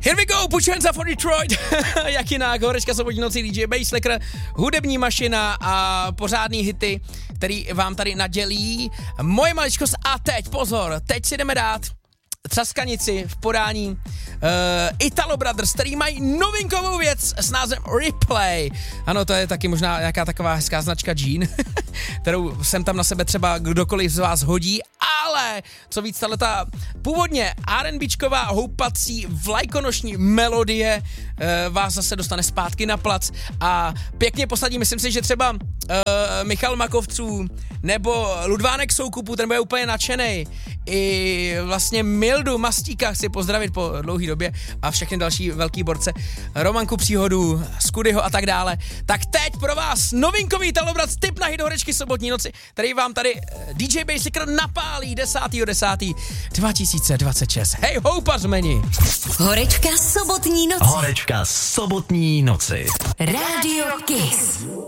Here we go, put your hands up for Detroit. Jak jinak, horečka sobotní noci, DJ Basslecker, hudební mašina a pořádný hity, který vám tady nadělí. Moje maličkost a teď, pozor, teď si jdeme dát třaskanici v podání Italo Brothers, který mají novinkovou věc s názvem Replay. Ano, to je taky možná nějaká taková hezká značka džín, kterou sem tam na sebe třeba kdokoliv z vás hodí, ale co víc, tahleta původně R&Bčková houpací vlajkonošní melodie vás zase dostane zpátky na plac a pěkně posadí, myslím si, že třeba Michal Makovců nebo Ludvánek Soukupu, ten bude úplně nadšenej. I vlastně Mildu Mastíka chci pozdravit po dlouhý době a všechny další velký borce, Romanku Příhodu, Skudyho a tak dále. Tak teď pro vás novinkový Italo Brothers tip na hit horečky sobotní noci, který vám tady DJ Basslecker napálí 10.10.2026. Hej, houpařmeni! Horečka sobotní noci. Horečka sobotní noci. Radio Kiss.